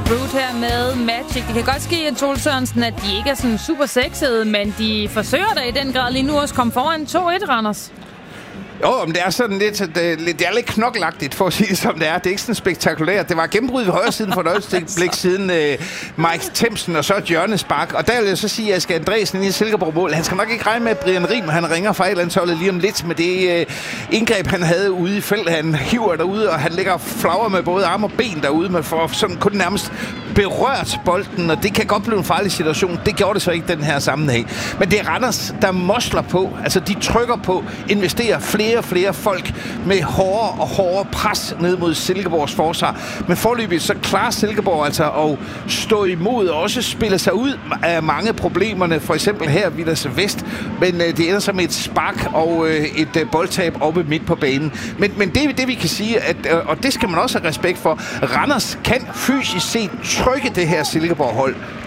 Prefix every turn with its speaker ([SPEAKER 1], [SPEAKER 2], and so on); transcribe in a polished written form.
[SPEAKER 1] Brute her med Magic. Det kan godt ske, at Troels Sørensen, at de ikke er sådan super sexede, men de forsøger da i den grad lige nu også komme foran 2-1, Randers.
[SPEAKER 2] Jo, men det er sådan lidt, det er lidt knoklagtigt, for at sige det som det er. Det er ikke sådan spektakulært. Det var gennembrud ved højre siden for et øjeblik siden Mike Themsen og så et hjørnespark. Og der vil jeg så sige, at Asger Andresen i Silkeborg-mål, han skal nok ikke regne med, at Brian Rim, han ringer fra A-landsholdet lige om lidt med det indgreb, han havde ude i feltet. Han hiver derude, og han ligger flagrer med både arme og ben derude, men for sådan kun nærmest berørt bolden, og det kan godt blive en farlig situation. Det gjorde det så ikke den her sammenhæng. Men det er Randers, der mosler på. Altså, de trykker på, investerer flere folk med hårdere pres ned mod Silkeborgs forsvar. Men forløbigt så klarer Silkeborg altså at stå imod og også spille sig ud af mange problemerne. For eksempel her Vilas Vest. Men det ender så med et spark og et boldtab oppe midt på banen. Men det er det, vi kan sige, og det skal man også have respekt for. Randers kan fysisk set trykke det her Silkeborg-hold.